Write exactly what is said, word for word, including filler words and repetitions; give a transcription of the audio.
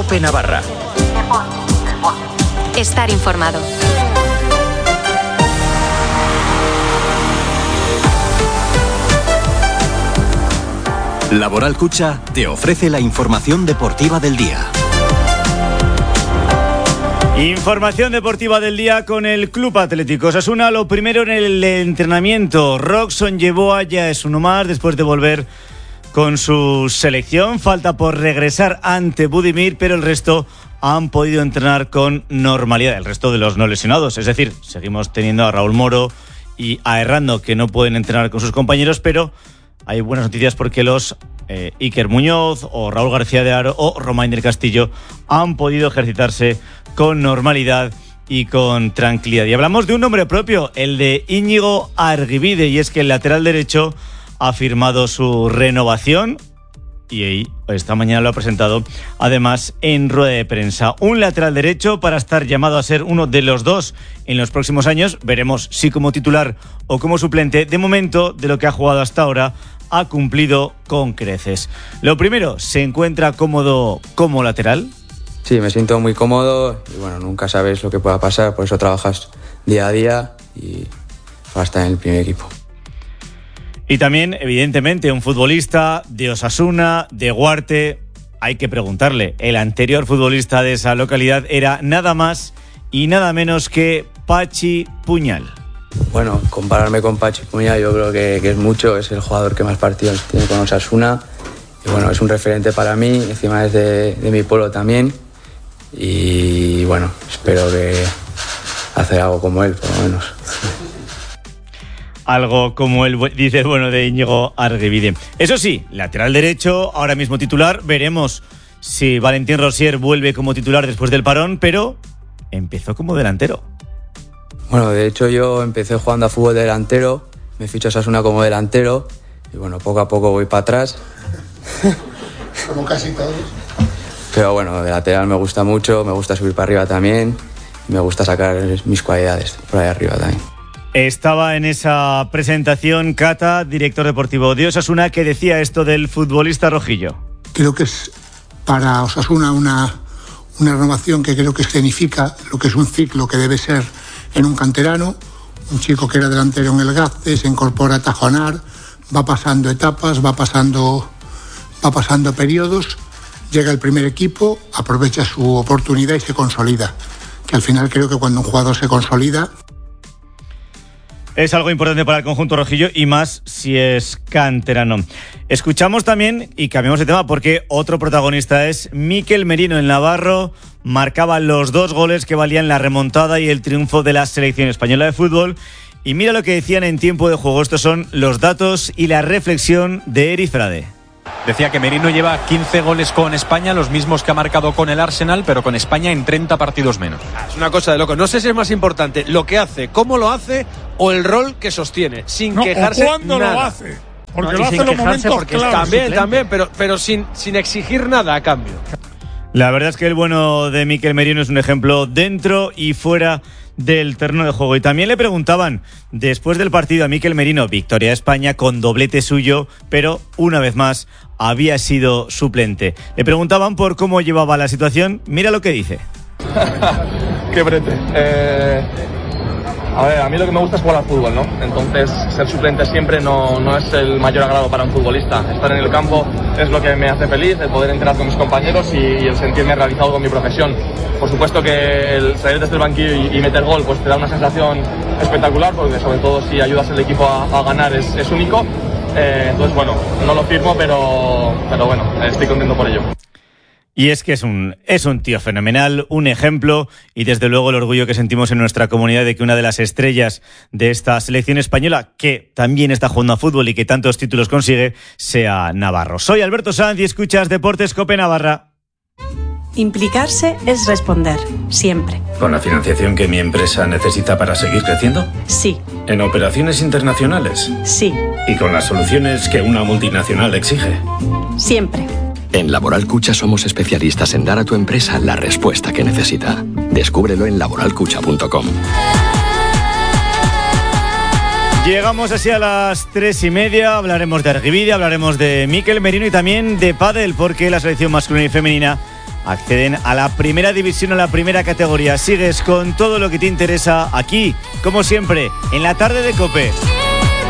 COPE Navarra. Estar informado. Laboral Cucha te ofrece la información deportiva del día. Información deportiva del día con el Club Atlético Osasuna. Lo primero en el entrenamiento. Roxon Yeboah ya es uno más después de volver con su selección. Falta por regresar ante Budimir, pero el resto han podido entrenar con normalidad. El resto de los no lesionados. Es decir, seguimos teniendo a Raúl Moro y a Errando que no pueden entrenar con sus compañeros, pero hay buenas noticias porque los eh, Iker Muñoz o Raúl García de Aro o Romain del Castillo han podido ejercitarse con normalidad y con tranquilidad. Y hablamos de un nombre propio, el de Íñigo Arguibide, y es que el lateral derecho ha firmado su renovación y esta mañana lo ha presentado además en rueda de prensa. Un lateral derecho para estar llamado a ser uno de los dos en los próximos años. Veremos si como titular o como suplente. De momento, de lo que ha jugado hasta ahora, ha cumplido con creces. Lo primero, ¿se encuentra cómodo como lateral? Sí, me siento muy cómodo y bueno, nunca sabes lo que pueda pasar, por eso trabajas día a día y para estar en el primer equipo. Y también, evidentemente, un futbolista de Osasuna, de Guarte. Hay que preguntarle, el anterior futbolista de esa localidad era nada más y nada menos que Pachi Puñal. Bueno, compararme con Pachi Puñal yo creo que, que es mucho, es el jugador que más partidos tiene con Osasuna y bueno, es un referente para mí, encima es de, de mi pueblo también y bueno, espero que hacer algo como él, por lo menos. Algo como él dice, bueno, de Íñigo Arguibide. Eso sí, lateral derecho, ahora mismo titular. Veremos si Valentín Rosier vuelve como titular después del parón, pero empezó como delantero. Bueno, de hecho yo empecé jugando a fútbol delantero, me ficho a Osasuna como delantero y bueno, poco a poco voy para atrás. Como casi todos. Pero bueno, de lateral me gusta mucho, me gusta subir para arriba también, me gusta sacar mis cualidades por ahí arriba también. Estaba en esa presentación Cata, director deportivo de Osasuna, que decía esto del futbolista rojillo. Creo que es para Osasuna una, una renovación que creo que escenifica lo que es un ciclo que debe ser en un canterano. Un chico que era delantero en el Gazte, se incorpora a Tajonar, va pasando etapas, va pasando, va pasando periodos, llega al primer equipo, aprovecha su oportunidad y se consolida. Que al final creo que cuando un jugador se consolida... Es algo importante para el conjunto rojillo y más si es canterano. Escuchamos también, y cambiamos de tema porque otro protagonista es Mikel Merino. El navarro marcaba los dos goles que valían la remontada y el triunfo de la selección española de fútbol. Y mira lo que decían en tiempo de juego. Estos son los datos y la reflexión de Eri Frade. Decía que Merino lleva quince goles con España, los mismos que ha marcado con el Arsenal, pero con España en treinta partidos menos. Es una cosa de loco. No sé si es más importante lo que hace, cómo lo hace o el rol que sostiene, sin no, quejarse o cuándo nada. lo hace. Porque no, lo hace en los momentos claros. También, también, pero, pero sin, sin exigir nada a cambio. La verdad es que el bueno de Mikel Merino es un ejemplo dentro y fuera del terreno de juego. Y también le preguntaban después del partido a Mikel Merino, victoria de España con doblete suyo, pero una vez más había sido suplente. Le preguntaban por cómo llevaba la situación. Mira lo que dice. Qué brete. Eh, a ver, a mí lo que me gusta es jugar al fútbol, ¿no? Entonces, ser suplente siempre no, no es el mayor agrado para un futbolista. Estar en el campo es lo que me hace feliz, el poder entrenar con mis compañeros y, y el sentirme realizado con mi profesión. Por supuesto que el salir desde el banquillo y, y meter gol pues te da una sensación espectacular, porque sobre todo si ayudas al equipo a, a ganar es, es único. Eh, entonces, bueno, no lo firmo, pero, pero bueno, estoy contento por ello. Y es que es un, es un tío fenomenal, un ejemplo y desde luego el orgullo que sentimos en nuestra comunidad de que una de las estrellas de esta selección española, que también está jugando a fútbol y que tantos títulos consigue, sea navarro. Soy Alberto Sanz y escuchas Deportes COPE Navarra. Implicarse es responder, siempre. ¿Con la financiación que mi empresa necesita para seguir creciendo? Sí. ¿En operaciones internacionales? Sí. ¿Y con las soluciones que una multinacional exige? Siempre. En Laboral Cucha somos especialistas en dar a tu empresa la respuesta que necesita. Descúbrelo en laboral cucha punto com. Llegamos así a las tres y media, hablaremos de Arguibide, hablaremos de Mikel Merino y también de pádel, porque la selección masculina y femenina acceden a la primera división, a la primera categoría. Sigues con todo lo que te interesa aquí, como siempre, en la tarde de COPE.